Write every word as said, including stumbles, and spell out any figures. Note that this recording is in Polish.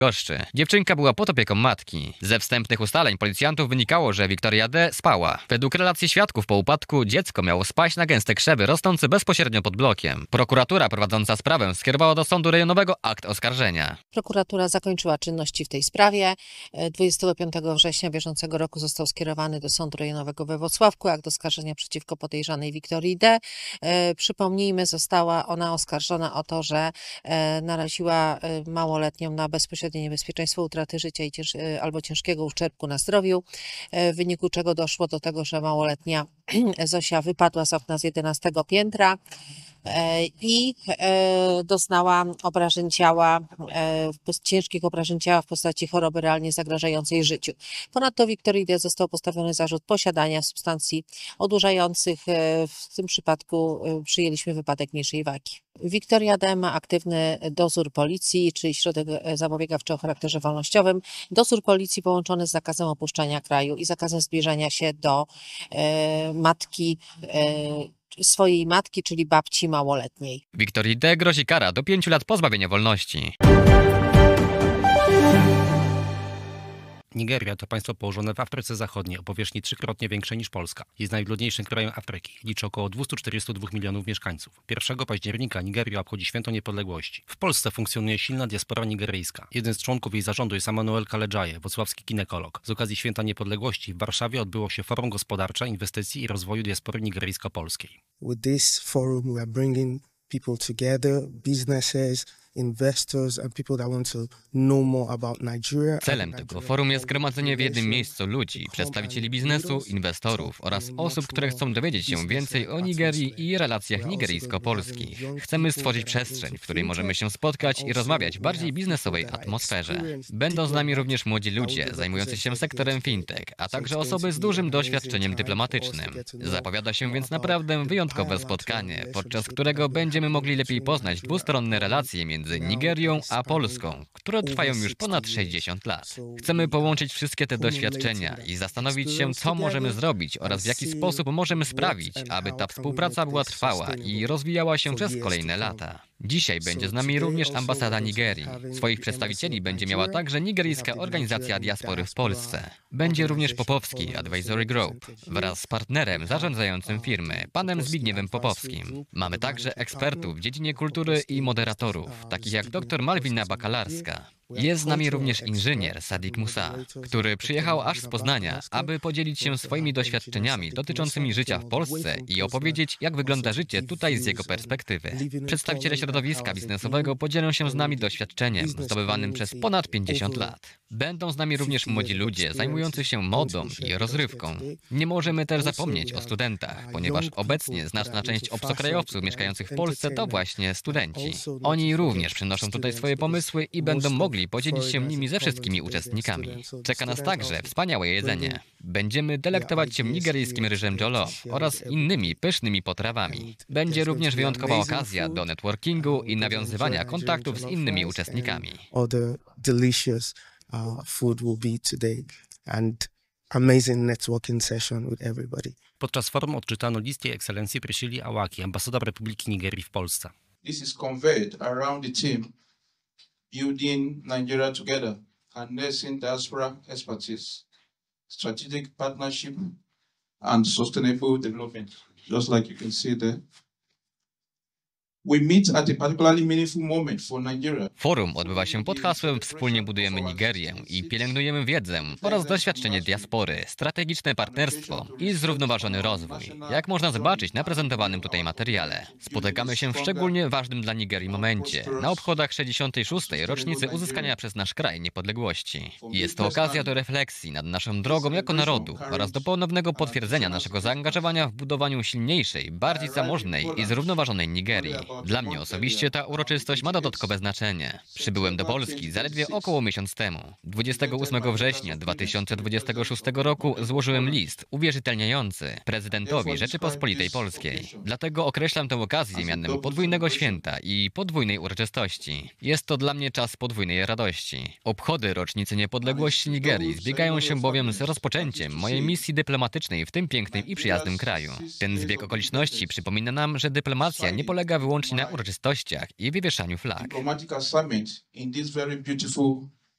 Goszczy. Dziewczynka była pod opieką matki. Ze wstępnych ustaleń policjantów wynikało, że Victoria D. spała. Według relacji świadków po upadku dziecko miało spaść na gęste krzewy rosnące bezpośrednio pod blokiem. Prokuratura prowadząca sprawę skierowała do sądu rejonowego akt oskarżenia. Prokuratura zakończyła czynności w tej sprawie. dwudziestego piątego września bieżącego roku został skierowany do sądu rejonowego we Włocławku akt oskarżenia przeciwko podejrzanej Victorii D. Przypomnijmy, została ona oskarżona o to, że naraziła małoletnią na bezpośrednie niebezpieczeństwo utraty życia i cięż, albo ciężkiego uszczerbku na zdrowiu, w wyniku czego doszło do tego, że małoletnia Zosia wypadła z okna z jedenastego piętra i doznała obrażeń ciała, ciężkich obrażeń ciała w postaci choroby realnie zagrażającej życiu. Ponadto Victorii D. został postawiony zarzut posiadania substancji odurzających. W tym przypadku przyjęliśmy wypadek mniejszej wagi. Victoria D. ma aktywny dozór policji, czyli środek zapobiegawczy o charakterze wolnościowym. Dozór policji połączony z zakazem opuszczania kraju i zakazem zbliżania się do e, matki e, swojej matki, czyli babci małoletniej. Victorii D. grozi kara do pięciu lat pozbawienia wolności. Nigeria to państwo położone w Afryce Zachodniej o powierzchni trzykrotnie większej niż Polska. Jest najludniejszym krajem Afryki. Liczy około dwieście czterdzieści dwa milionów mieszkańców. pierwszego października Nigeria obchodzi święto niepodległości. W Polsce funkcjonuje silna diaspora nigeryjska. Jeden z członków jej zarządu jest Emmanuel Kalejaye, wrocławski ginekolog. Z okazji święta niepodległości w Warszawie odbyło się Forum Gospodarcze, Inwestycji i Rozwoju Diaspory Nigeryjsko-Polskiej. With this forum we are bringing people together, businesses, investors and people that want to know more about Nigeria. Celem tego forum jest zgromadzenie w jednym miejscu ludzi, przedstawicieli biznesu, inwestorów oraz osób, które chcą dowiedzieć się więcej o Nigerii i relacjach nigeryjsko-polskich. Chcemy stworzyć przestrzeń, w której możemy się spotkać i rozmawiać w bardziej biznesowej atmosferze. Będą z nami również młodzi ludzie zajmujący się sektorem fintech, a także osoby z dużym doświadczeniem dyplomatycznym. Zapowiada się więc naprawdę wyjątkowe spotkanie, podczas którego będziemy mogli lepiej poznać dwustronne relacje między między Nigerią a Polską, które trwają już ponad sześćdziesiąt lat. Chcemy połączyć wszystkie te doświadczenia i zastanowić się, co możemy zrobić oraz w jaki sposób możemy sprawić, aby ta współpraca była trwała i rozwijała się przez kolejne lata. Dzisiaj będzie z nami również ambasada Nigerii. Swoich przedstawicieli będzie miała także nigeryjska organizacja diaspory w Polsce. Będzie również Popowski Advisory Group wraz z partnerem zarządzającym firmy, panem Zbigniewem Popowskim. Mamy także ekspertów w dziedzinie kultury i moderatorów, takich jak dr Malwina Bakalarska. Jest z nami również inżynier Sadiq Musa, który przyjechał aż z Poznania, aby podzielić się swoimi doświadczeniami dotyczącymi życia w Polsce i opowiedzieć, jak wygląda życie tutaj z jego perspektywy. Przedstawiciele środowiska biznesowego podzielą się z nami doświadczeniem zdobywanym przez ponad pięćdziesiąt lat. Będą z nami również młodzi ludzie zajmujący się modą i rozrywką. Nie możemy też zapomnieć o studentach, ponieważ obecnie znaczna część obcokrajowców mieszkających w Polsce to właśnie studenci. Oni również przynoszą tutaj swoje pomysły i będą mogli podzielić się nimi ze wszystkimi uczestnikami. Czeka nas także wspaniałe jedzenie. Będziemy delektować się nigeryjskim ryżem jollof oraz innymi pysznymi potrawami. Będzie również wyjątkowa okazja do networkingu i nawiązywania kontaktów z innymi uczestnikami. Amazing networking session with everybody. Podczas forum odczytano list Jej Ekscelencji Priscilli Awaki, ambasador Republiki Nigerii w Polsce. This is conveyed around the team building Nigeria together, harnessing diaspora expertise, strategic partnership and sustainable development, just like you can see there. We meet at a particularly meaningful moment for Nigeria. Forum odbywa się pod hasłem Wspólnie budujemy Nigerię i pielęgnujemy wiedzę oraz doświadczenie diaspory, strategiczne partnerstwo i zrównoważony rozwój. Jak można zobaczyć na prezentowanym tutaj materiale, spotykamy się w szczególnie ważnym dla Nigerii momencie, na obchodach sześćdziesiątej szóstej rocznicy uzyskania przez nasz kraj niepodległości. Jest to okazja do refleksji nad naszą drogą jako narodu oraz do ponownego potwierdzenia naszego zaangażowania w budowaniu silniejszej, bardziej zamożnej i zrównoważonej Nigerii. Dla mnie osobiście ta uroczystość ma dodatkowe znaczenie. Przybyłem do Polski zaledwie około miesiąc temu. dwudziestego ósmego września dwa tysiące dwudziestego szóstego roku złożyłem list uwierzytelniający prezydentowi Rzeczypospolitej Polskiej. Dlatego określam tę okazję mianem podwójnego święta i podwójnej uroczystości. Jest to dla mnie czas podwójnej radości. Obchody rocznicy niepodległości Nigerii zbiegają się bowiem z rozpoczęciem mojej misji dyplomatycznej w tym pięknym i przyjaznym kraju. Ten zbieg okoliczności przypomina nam, że dyplomacja nie polega wyłącznie na uroczystościach i wywieszaniu flag. Diplomatic assignment in this very beautiful